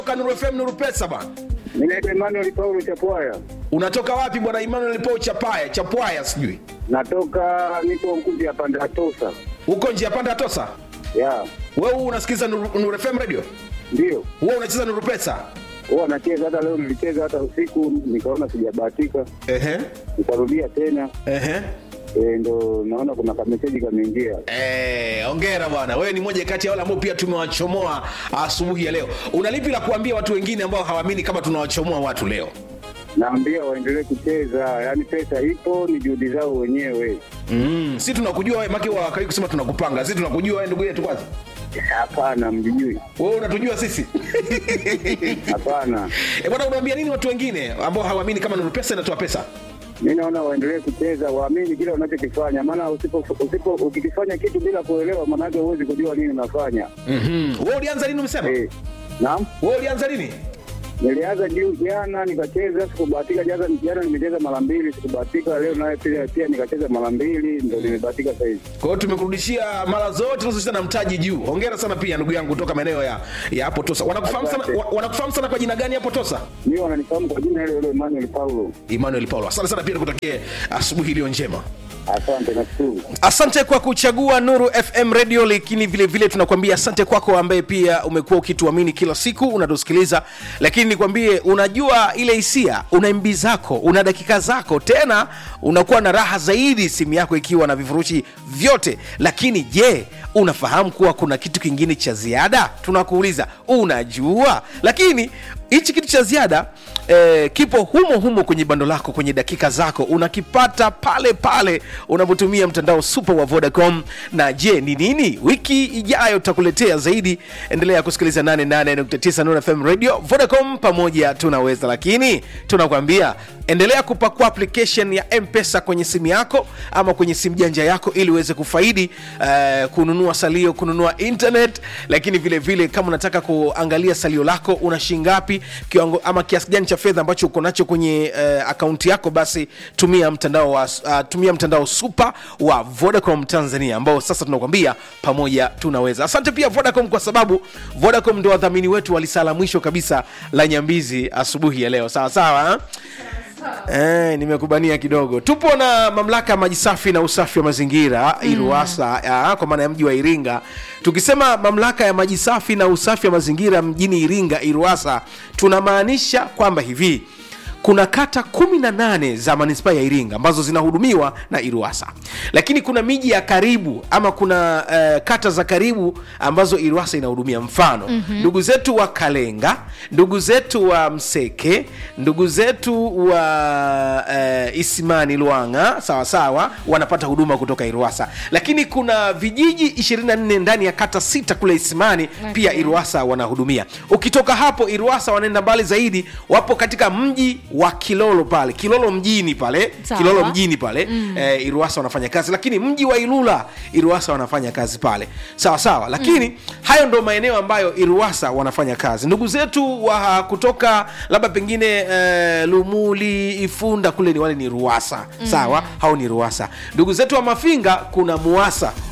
Nuru FM Nuru Pesa bwana. Mimi naitwa Emmanuel Paulo Chapwaya. Unatoka wapi bwana Emmanuel Paulo Chapwaya sijui? Niko Mkundi ya Panda Tosa. Uko nje ya Panda Tosa? Yeah. Wewe unasikiza Nuru FM radio? Ndio. Wewe unacheza Nuru Pesa? Nacheza, hata leo nilicheza hata usiku nikaona sijabahatika. Nikarudia tena. Ndo naona kuna message kameingia. Hongera bwana. Wewe ni mmoja kati ya wale ambao pia tumewachomoa asubuhi ya leo. Unalipi la kuambia watu wengine ambao hawaamini kama tunawachomoa watu leo? Naambia waendelee kucheza, yani pesa ipo, ni juhudi zao wenyewe. Sisi tunakujua wewe, maki wa kai kusema tunakupanga. Sisi tunakujua wewe ndugu yetu kwanza. Hapana, mjui. Wewe unatujua sisi? Hapana. Bwana, unaambia nini watu wengine ambao hawaamini kama Nuru Pesa inatoa pesa? Mimi naona waendelee kucheza, waamini kile wanachokifanya, maana ukikifanya kitu bila kuelewa maana yake huwezi kujua nini unafanya. Wewe ulianza lini umesema? Naam. Wewe ulianza lini? Nilianza jana nikacheza, sikubahatika. Jana nimecheza mara 2, sikubahatika. Leo naye pia nikacheza mara 2, ndio nimebahatika sasa hivi. Kwa hiyo tumekurudishia mara zote unazocheza na mtaji juu. Hongera sana pia ndugu yangu kutoka maeneo ya hapo Tosa. Wanakufahamu sana kwa jina gani hapo Tosa? Mimi wananifahamu kwa jina ile Emmanuel Paulo. Emmanuel Paulo. Asante sana pia nikutakie asubuhi iliyo njema. Asante na shukuru. Asante kwa kuchagua Nuru FM Radio, lakini vile vile tunakwambia asante kwako ambaye pia umekuwa ukituamini kila siku unatusikiliza. Lakini nikwambie, unajua ile hisia, una MB zako, una dakika zako, tena unakuwa na raha zaidi simu yako ikiwa na vifurushi vyote. Lakini je, unafahamu kuwa kuna kitu kingine cha ziada? Tunakuuliza, unajua? Lakini hichi kitu cha ziada kipo humo kwenye bando lako, kwenye dakika zako, unakipata pale unapotumia mtandao super wa Vodacom. Na je, ni nini? Wiki ijayo tutakuletea zaidi. Endelea kusikiliza 88.9 Nuru FM Radio. Vodacom, pamoja tunaweza. Lakini tunakwambia endelea kupakua application ya M-Pesa kwenye simu yako ama kwenye simu janja yako ili uweze kufaidi kununua salio, kununua internet. Lakini vile vile kama unataka kuangalia salio lako una shilingi ngapi, kiwango ama kiasi gani cha fedha ambacho uko nacho kwenye akaunti yako, basi tumia mtandao super wa Vodacom Tanzania, ambao sasa tunakwambia pamoja tunaweza. Asante pia Vodacom, kwa sababu Vodacom ndio wadhamini wetu walisala mwisho kabisa la Nyambizi asubuhi ya leo. Sawa. Nimekubania kidogo. Tupo na mamlaka ya maji safi na usafi wa mazingira Iruwasa, kwa maana ya mji wa Iringa. Tukisema mamlaka ya maji safi na usafi wa mazingira mjini Iringa Iruwasa, tunamaanisha kwamba hivi kuna kata 18 za manispaa ya Iringa ambazo zinahudumiwa na Iruwasa. Lakini kuna miji ya karibu ama kuna kata za karibu ambazo Iruwasa inahudumia. Mfano, ndugu zetu wa Kalenga, ndugu zetu wa Mseke, ndugu zetu wa Isimani Luanga, sawa, wanapata huduma kutoka Iruwasa. Lakini kuna vijiji 24 ndani ya kata 6 kule Isimani, pia Iruwasa wanahudumia. Ukitoka hapo Iruwasa wanaenda mbali zaidi, wapo katika mji wa Kilolo pale, Kilolo mjini pale, Iruwasa wanafanya kazi. Lakini mji wa Ilula Iruwasa wanafanya kazi pale, sawa. Lakini hayo ndo maeneo ambayo Iruwasa wanafanya kazi. Ndugu zetu wa kutoka labda pengine Lumuli, Ifunda kule, ni wale ni Ruwasa, sawa, hao ni Ruwasa. Ndugu zetu wa Mafinga kuna Muasa,